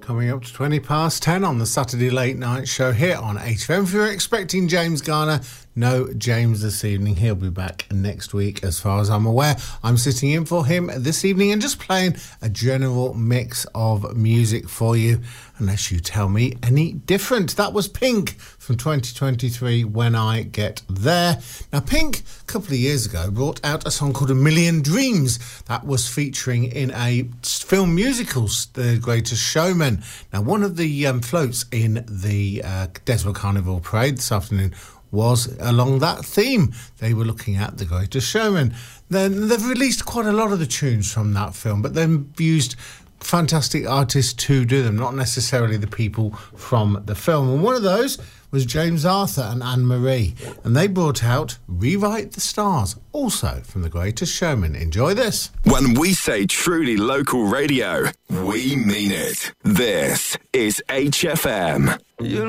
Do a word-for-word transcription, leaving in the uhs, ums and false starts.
Coming up to twenty past ten on the Saturday Late Night Show here on H F M. If you're expecting James Garner, no James this evening. He'll be back next week as far as I'm aware. I'm sitting in for him this evening and just playing a general mix of music for you, unless you tell me any different. That was Pink from twenty twenty-three, When I Get There. Now, Pink, a couple of years ago, brought out a song called A Million Dreams that was featuring in a film musical, The Greatest Showman. Now, one of the um, floats in the uh, Desmond Carnival Parade this afternoon was along that theme. They were looking at The Greatest Showman. Then they've released quite a lot of the tunes from that film, but then used fantastic artists to do them, not necessarily the people from the film. And one of those was James Arthur and Anne-Marie, and they brought out Rewrite the Stars, also from The Greatest Showman. Enjoy this. When we say truly local radio, we mean it. This is H F M. You